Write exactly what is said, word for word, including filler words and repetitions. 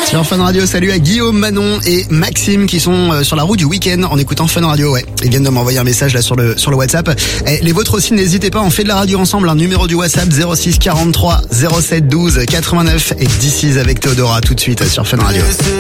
Sur Fun Radio, salut à Guillaume, Manon et Maxime qui sont euh, sur la route du week-end en écoutant Fun Radio. Ouais, ils viennent de m'envoyer un message là sur le sur le WhatsApp. Et les vôtres aussi, n'hésitez pas, on fait de la radio ensemble. Un numéro du WhatsApp zéro six quarante-trois zéro sept douze quatre-vingt-neuf et dix-six avec Théodora tout de suite sur Fun Radio.